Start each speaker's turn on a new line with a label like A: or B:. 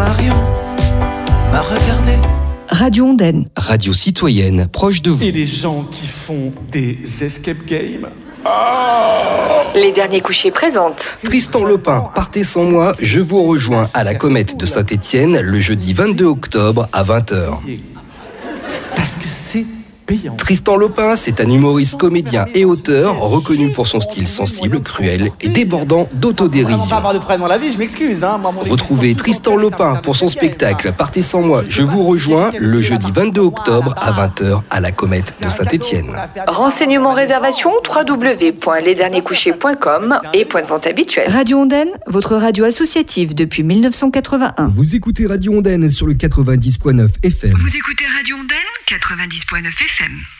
A: Marion m'a regardé.
B: Radio Ondaine.
C: Radio citoyenne, proche de vous.
D: Et les gens qui font des escape games.
B: Les derniers couchers présentent
C: Tristan Lopin, partez sans moi, je vous rejoins à la Comète de Saint-Étienne le jeudi 22 octobre à 20h.
D: Parce que c'est payant.
C: Tristan Lopin, c'est un humoriste, comédien et auteur reconnu pour son style sensible, cruel et débordant d'autodérision.
D: On va pas avoir de problème dans la vie, je m'excuse.
C: Retrouvez Tristan Lopin pour son spectacle Partez sans moi, je vous rejoins le jeudi 22 octobre à 20h à la Comète de Saint-Étienne.
B: renseignements réservation www.lesdernierscouchers.com et point de vente habituel. Radio Ondaine, votre radio associative depuis 1981.
C: Vous écoutez Radio Ondaine sur le 90.9 FM.
B: Vous écoutez Radio Ondaine 90.9 FM.